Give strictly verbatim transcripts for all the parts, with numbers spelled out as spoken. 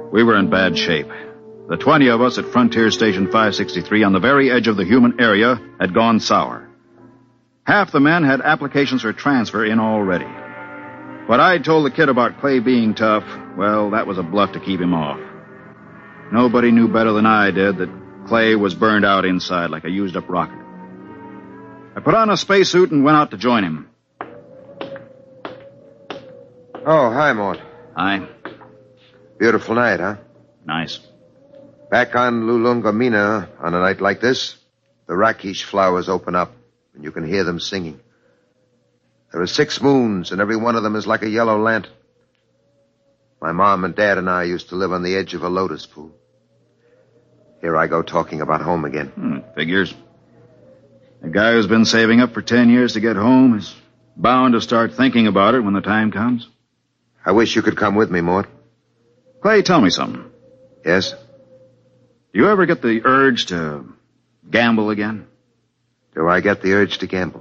We were in bad shape. The twenty of us at Frontier Station five sixty-three on the very edge of the human area had gone sour. Half the men had applications for transfer in already. But I'd told the kid about Clay being tough. Well, that was a bluff to keep him off. Nobody knew better than I did that Clay was burned out inside like a used-up rocket. I put on a spacesuit and went out to join him. Oh, hi, Mort. Hi. Beautiful night, huh? Nice. Back on Lulungomina, on a night like this, the rakish flowers open up, and you can hear them singing. There are six moons, and every one of them is like a yellow lantern. My mom and dad and I used to live on the edge of a lotus pool. Here I go talking about home again. Hmm, figures. A guy who's been saving up for ten years to get home is bound to start thinking about it when the time comes. I wish you could come with me, Mort. Clay, tell me something. Yes? Do you ever get the urge to gamble again? Do I get the urge to gamble?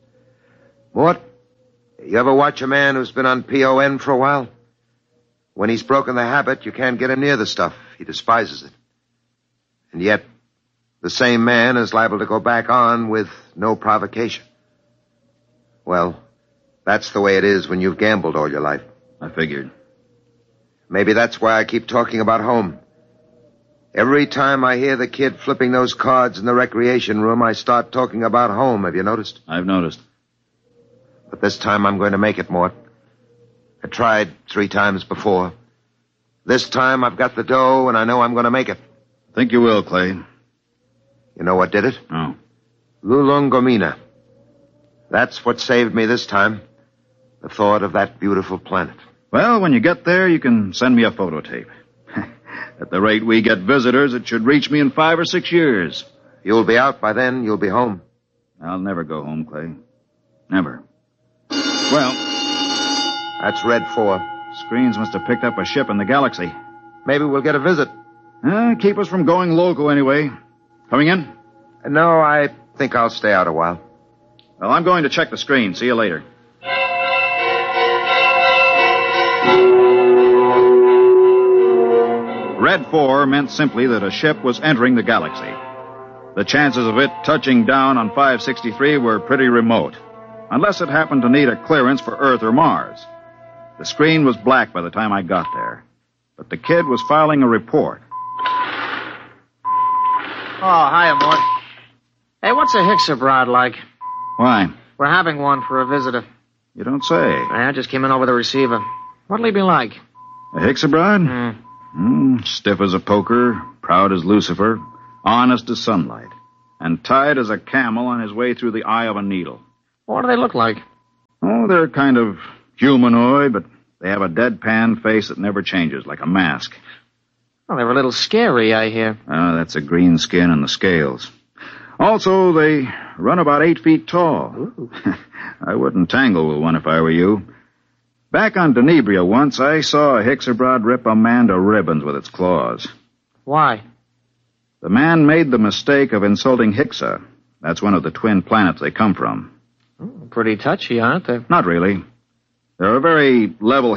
Mort, you ever watch a man who's been on P O N for a while? When he's broken the habit, you can't get him near the stuff. He despises it. And yet, the same man is liable to go back on with no provocation. Well, that's the way it is when you've gambled all your life. I figured. Maybe that's why I keep talking about home. Every time I hear the kid flipping those cards in the recreation room, I start talking about home. Have you noticed? I've noticed. But this time I'm going to make it, Mort. I tried three times before. This time I've got the dough, and I know I'm going to make it. Think you will, Clay. You know what did it? Oh. Lulungomina. That's what saved me this time. The thought of that beautiful planet. Well, when you get there, you can send me a photo tape. At the rate we get visitors, it should reach me in five or six years. You'll be out by then. You'll be home. I'll never go home, Clay. Never. Well, that's Red four. Screens must have picked up a ship in the galaxy. Maybe we'll get a visit. Uh, keep us from going local anyway. Coming in? No, I think I'll stay out a while. Well, I'm going to check the screen. See you later. Red four meant simply that a ship was entering the galaxy. The chances of it touching down on five sixty-three were pretty remote, unless it happened to need a clearance for Earth or Mars. The screen was black by the time I got there, but the kid was filing a report. Oh, hiya, Mort. Hey, what's a Hixabrod like? Why? We're having one for a visitor. You don't say. I just came in over the receiver. What'll he be like? A Hixabrod? Hmm. Mm, stiff as a poker, proud as Lucifer, honest as sunlight, and tight as a camel on his way through the eye of a needle. What do they look like? Oh, they're kind of humanoid, but they have a deadpan face that never changes, like a mask. Well, they're a little scary, I hear. Ah, that's the green skin and the scales. Also, they run about eight feet tall. I wouldn't tangle with one if I were you. Back on Denebria once, I saw a Hixabrod rip a man to ribbons with its claws. Why? The man made the mistake of insulting Hixa. That's one of the twin planets they come from. Oh, pretty touchy, aren't they? Not really. They're a very level